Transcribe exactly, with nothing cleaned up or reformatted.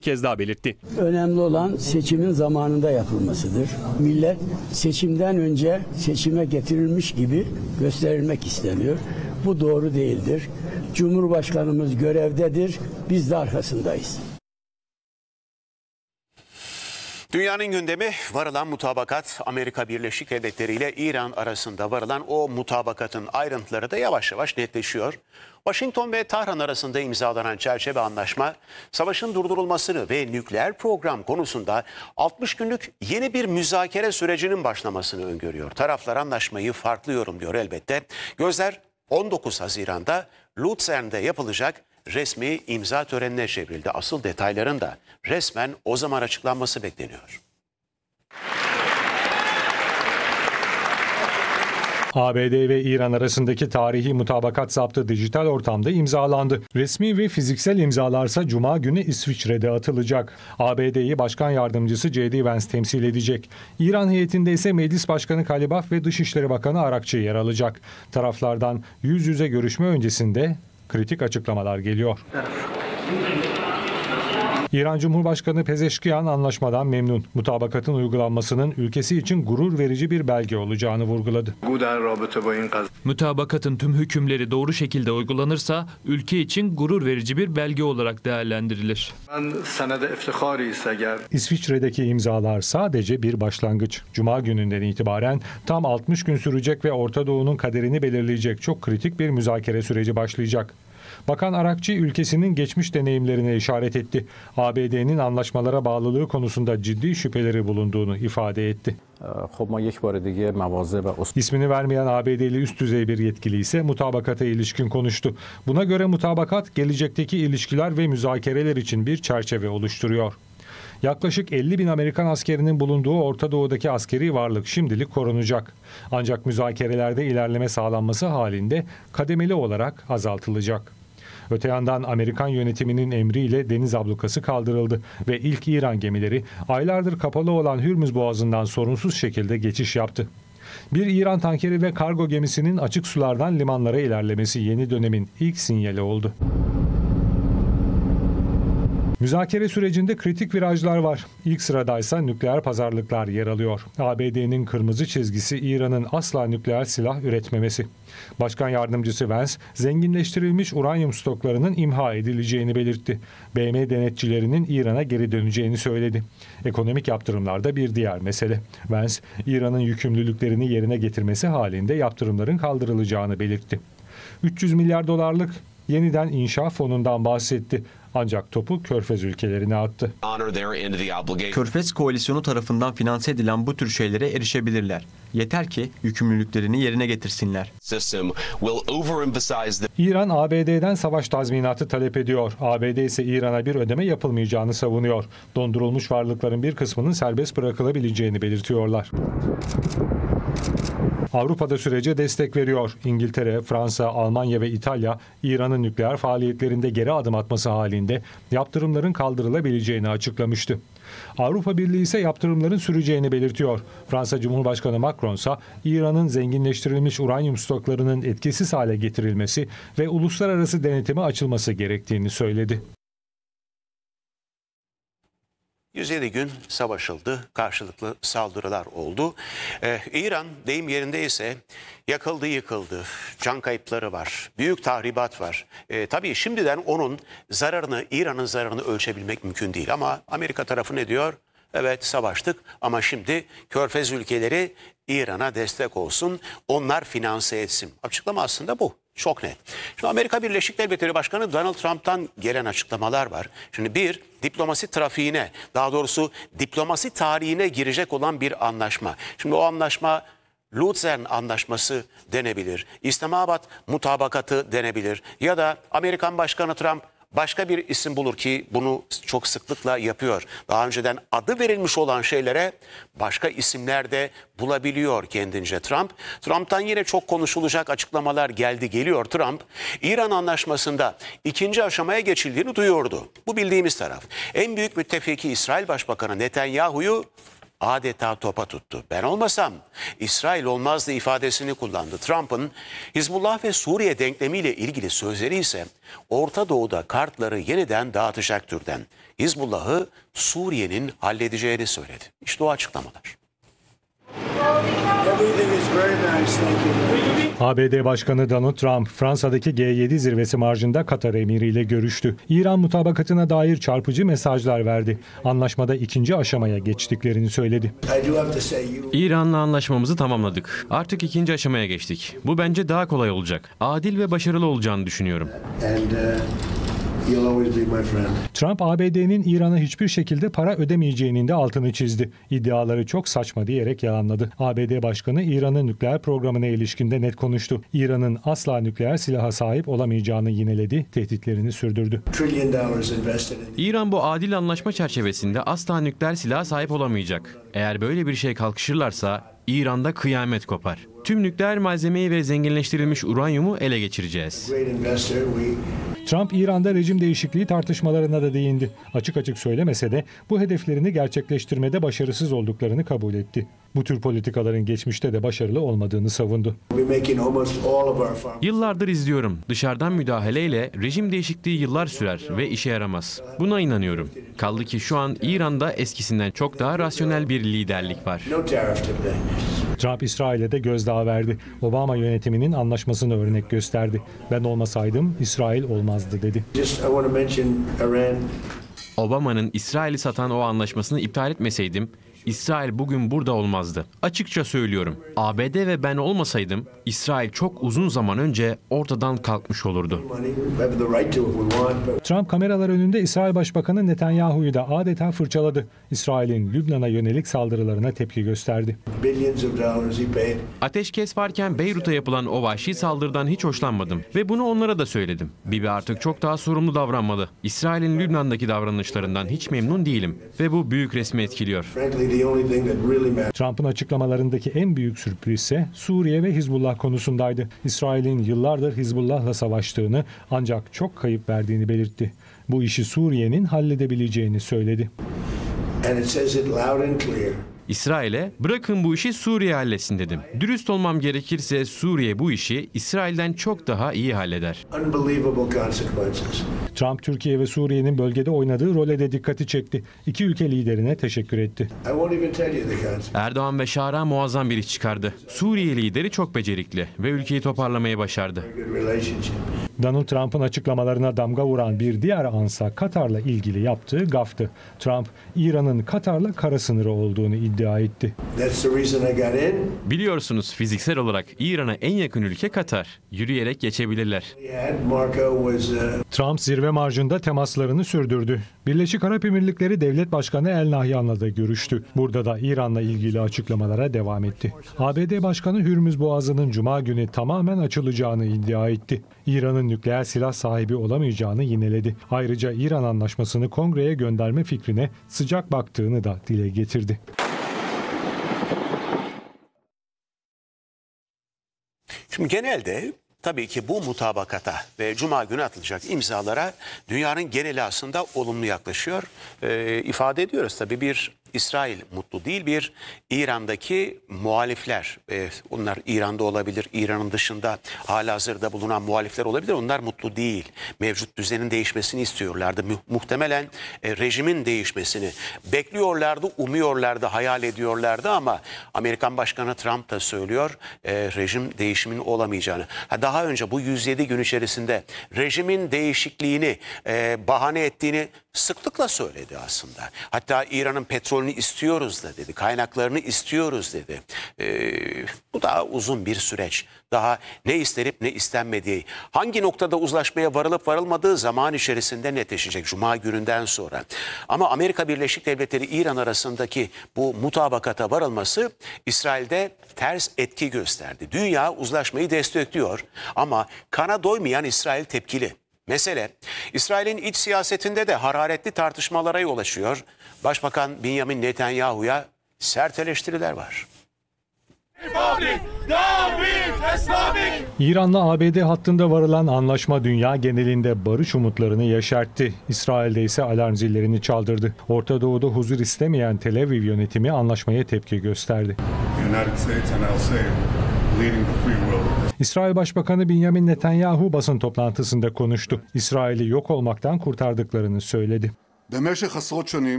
kez daha belirtti. Önemli olan seçimin zamanında yapılmasıdır. Millet seçimden önce seçime getirilmiş gibi gösterilmek isteniyor. Bu doğru değildir. Cumhurbaşkanımız görevdedir. Biz de arkasındayız. Dünyanın gündemi varılan mutabakat. Amerika Birleşik Devletleri ile İran arasında varılan o mutabakatın ayrıntıları da yavaş yavaş netleşiyor. Washington ve Tahran arasında imzalanan çerçeve anlaşma, savaşın durdurulmasını ve nükleer program konusunda altmış günlük yeni bir müzakere sürecinin başlamasını öngörüyor. Taraflar anlaşmayı farklı yorumluyor elbette. Gözler on dokuz Haziran'da Luzern'de yapılacak resmi imza törenine çevrildi. Asıl detayların da resmen o zaman açıklanması bekleniyor. A B D ve İran arasındaki tarihi mutabakat zaptı dijital ortamda imzalandı. Resmi ve fiziksel imzalarsa Cuma günü İsviçre'de atılacak. A B D'yi Başkan Yardımcısı J D Vance temsil edecek. İran heyetinde ise Meclis Başkanı Kalibaf ve Dışişleri Bakanı Arakçı yer alacak. Taraflardan yüz yüze görüşme öncesinde kritik açıklamalar geliyor. İran Cumhurbaşkanı Pezeşkiyan anlaşmadan memnun. Mutabakatın uygulanmasının ülkesi için gurur verici bir belge olacağını vurguladı. Mutabakatın tüm hükümleri doğru şekilde uygulanırsa ülke için gurur verici bir belge olarak değerlendirilir. İsviçre'deki imzalar sadece bir başlangıç. Cuma gününden itibaren tam altmış gün sürecek ve Orta Doğu'nun kaderini belirleyecek çok kritik bir müzakere süreci başlayacak. Bakan Arakçı ülkesinin geçmiş deneyimlerine işaret etti. A B D'nin anlaşmalara bağlılığı konusunda ciddi şüpheleri bulunduğunu ifade etti. İsmini vermeyen A B D'li üst düzey bir yetkili ise mutabakata ilişkin konuştu. Buna göre mutabakat gelecekteki ilişkiler ve müzakereler için bir çerçeve oluşturuyor. Yaklaşık elli bin Amerikan askerinin bulunduğu Orta Doğu'daki askeri varlık şimdilik korunacak. Ancak müzakerelerde ilerleme sağlanması halinde kademeli olarak azaltılacak. Öte yandan Amerikan yönetiminin emriyle deniz ablukası kaldırıldı ve ilk İran gemileri aylardır kapalı olan Hürmüz Boğazı'ndan sorunsuz şekilde geçiş yaptı. Bir İran tankeri ve kargo gemisinin açık sulardan limanlara ilerlemesi yeni dönemin ilk sinyali oldu. Müzakere sürecinde kritik virajlar var. İlk sıradaysa nükleer pazarlıklar yer alıyor. A B D'nin kırmızı çizgisi İran'ın asla nükleer silah üretmemesi. Başkan Yardımcısı Vance, zenginleştirilmiş uranyum stoklarının imha edileceğini belirtti. B M denetçilerinin İran'a geri döneceğini söyledi. Ekonomik yaptırımlar da bir diğer mesele. Vance, İran'ın yükümlülüklerini yerine getirmesi halinde yaptırımların kaldırılacağını belirtti. üç yüz milyar dolarlık yeniden inşa fonundan bahsetti. Ancak topu Körfez ülkelerine attı. Körfez koalisyonu tarafından finanse edilen bu tür şeylere erişebilirler. Yeter ki yükümlülüklerini yerine getirsinler. İran A B D'den savaş tazminatı talep ediyor. A B D ise İran'a bir ödeme yapılmayacağını savunuyor. Dondurulmuş varlıkların bir kısmının serbest bırakılabileceğini belirtiyorlar. Avrupa'da sürece destek veriyor. İngiltere, Fransa, Almanya ve İtalya İran'ın nükleer faaliyetlerinde geri adım atması halinde yaptırımların kaldırılabileceğini açıklamıştı. Avrupa Birliği ise yaptırımların süreceğini belirtiyor. Fransa Cumhurbaşkanı Macron ise İran'ın zenginleştirilmiş uranyum stoklarının etkisiz hale getirilmesi ve uluslararası denetime açılması gerektiğini söyledi. yüz yedi gün savaşıldı, karşılıklı saldırılar oldu. Ee, İran deyim yerindeyse yakıldı yıkıldı, can kayıpları var, büyük tahribat var. Ee, tabii şimdiden onun zararını, İran'ın zararını ölçebilmek mümkün değil. Ama Amerika tarafı ne diyor? Evet savaştık ama şimdi Körfez ülkeleri İran'a destek olsun, onlar finanse etsin. Açıklama aslında bu. Çok net. Şimdi Amerika Birleşik Devletleri Başkanı Donald Trump'tan gelen açıklamalar var. Şimdi bir, diplomasi trafiğine, daha doğrusu diplomasi tarihine girecek olan bir anlaşma. Şimdi o anlaşma Luzern Anlaşması denebilir. İslamabad Mutabakatı denebilir. Ya da Amerikan Başkanı Trump başka bir isim bulur ki bunu çok sıklıkla yapıyor. Daha önceden adı verilmiş olan şeylere başka isimler de bulabiliyor kendince Trump. Trump'tan yine çok konuşulacak açıklamalar geldi geliyor. Trump, İran anlaşmasında ikinci aşamaya geçildiğini duyurdu. Bu bildiğimiz taraf. En büyük müttefiki İsrail Başbakanı Netanyahu'yu adeta topa tuttu. Ben olmasam İsrail olmazdı ifadesini kullandı. Trump'ın Hizbullah ve Suriye denklemiyle ilgili sözleri ise Orta Doğu'da kartları yeniden dağıtacak türden. Hizbullah'ı Suriye'nin halledeceğini söyledi. İşte o açıklamalar. A B D Başkanı Donald Trump, Fransa'daki G yedi zirvesi marjında Katar emiriyle görüştü. İran mutabakatına dair çarpıcı mesajlar verdi. Anlaşmada ikinci aşamaya geçtiklerini söyledi. İran'la anlaşmamızı tamamladık. Artık ikinci aşamaya geçtik. Bu bence daha kolay olacak. Adil ve başarılı olacağını düşünüyorum. Trump, A B D'nin İran'a hiçbir şekilde para ödemeyeceğinin de altını çizdi. İddiaları çok saçma diyerek yalanladı. A B D Başkanı İran'ın nükleer programına ilişkin de net konuştu. İran'ın asla nükleer silaha sahip olamayacağını yineledi, tehditlerini sürdürdü. İran bu adil anlaşma çerçevesinde asla nükleer silaha sahip olamayacak. Eğer böyle bir şey kalkışırlarsa İran'da kıyamet kopar. Tüm nükleer malzemeyi ve zenginleştirilmiş uranyumu ele geçireceğiz. Trump, İran'da rejim değişikliği tartışmalarına da değindi. Açık açık söylemese de bu hedeflerini gerçekleştirmede başarısız olduklarını kabul etti. Bu tür politikaların geçmişte de başarılı olmadığını savundu. Yıllardır izliyorum. Dışarıdan müdahaleyle rejim değişikliği yıllar sürer ve işe yaramaz. Buna inanıyorum. Kaldı ki şu an İran'da eskisinden çok daha rasyonel bir liderlik var. Trump, İsrail'e de gözdağı verdi. Obama yönetiminin anlaşmasını örnek gösterdi. Ben olmasaydım İsrail olmazdı dedi. Obama'nın İsrail'i satan o anlaşmasını iptal etmeseydim, İsrail bugün burada olmazdı. Açıkça söylüyorum. A B D ve ben olmasaydım İsrail çok uzun zaman önce ortadan kalkmış olurdu. Trump kameralar önünde İsrail Başbakanı Netanyahu'yu da adeta fırçaladı. İsrail'in Lübnan'a yönelik saldırılarına tepki gösterdi. Ateşkes varken Beyrut'a yapılan o vahşi saldırıdan hiç hoşlanmadım ve bunu onlara da söyledim. Bibi artık çok daha sorumlu davranmalı. İsrail'in Lübnan'daki davranışlarından hiç memnun değilim ve bu büyük resmi etkiliyor. Trump'ın açıklamalarındaki en büyük sürpriz ise Suriye ve Hizbullah konusundaydı. İsrail'in yıllardır Hizbullah'la savaştığını ancak çok kayıp verdiğini belirtti. Bu işi Suriye'nin halledebileceğini söyledi. İsrail'e bırakın bu işi Suriye halletsin dedim. Dürüst olmam gerekirse Suriye bu işi İsrail'den çok daha iyi halleder. Trump, Türkiye ve Suriye'nin bölgede oynadığı role de dikkati çekti. İki ülke liderine teşekkür etti. Erdoğan ve Şara muazzam bir iş çıkardı. Suriye lideri çok becerikli ve ülkeyi toparlamayı başardı. Donald Trump'ın açıklamalarına damga vuran bir diğer ansa Katar'la ilgili yaptığı gaftı. Trump, İran'ın Katar'la kara sınırı olduğunu iddia etti. Biliyorsunuz fiziksel olarak İran'a en yakın ülke Katar. Yürüyerek geçebilirler. Trump zirve marjında temaslarını sürdürdü. Birleşik Arap Emirlikleri Devlet Başkanı El Nahyan'la da görüştü. Burada da İran'la ilgili açıklamalara devam etti. A B D Başkanı Hürmüz Boğazı'nın Cuma günü tamamen açılacağını iddia etti. İran'ın nükleer silah sahibi olamayacağını yineledi. Ayrıca İran anlaşmasını Kongre'ye gönderme fikrine sıcak baktığını da dile getirdi. Şimdi genelde tabii ki bu mutabakata ve Cuma günü atılacak imzalara dünyanın geneli aslında olumlu yaklaşıyor. Ee, ifade ediyoruz tabii bir İsrail mutlu değil, bir İran'daki muhalifler, e, onlar İran'da olabilir, İran'ın dışında halihazırda bulunan muhalifler olabilir, onlar mutlu değil. Mevcut düzenin değişmesini istiyorlardı. Mu- muhtemelen e, rejimin değişmesini bekliyorlardı, umuyorlardı, hayal ediyorlardı ama Amerikan Başkanı Trump da söylüyor e, rejim değişimin olamayacağını. Ha, daha önce bu yüz yedi gün içerisinde rejimin değişikliğini e, bahane ettiğini sıklıkla söyledi aslında. Hatta İran'ın petrolünü istiyoruz da dedi, kaynaklarını istiyoruz dedi. Ee, bu daha uzun bir süreç. Daha ne istenip ne istenmediği, hangi noktada uzlaşmaya varılıp varılmadığı zaman içerisinde netleşecek Cuma gününden sonra. Ama Amerika Birleşik Devletleri İran arasındaki bu mutabakata varılması İsrail'de ters etki gösterdi. Dünya uzlaşmayı destekliyor ama kana doymayan İsrail tepkili. Mesele İsrail'in iç siyasetinde de hararetli tartışmalara yol açıyor. Başbakan Benjamin Netanyahu'ya sert eleştiriler var. İran'la A B D hattında varılan anlaşma dünya genelinde barış umutlarını yeşertti. İsrail'de ise alarm zillerini çaldırdı. Orta Doğu'da huzur istemeyen Tel Aviv yönetimi anlaşmaya tepki gösterdi. İsrail Başbakanı Benjamin Netanyahu basın toplantısında konuştu. İsrail'i yok olmaktan kurtardıklarını söyledi.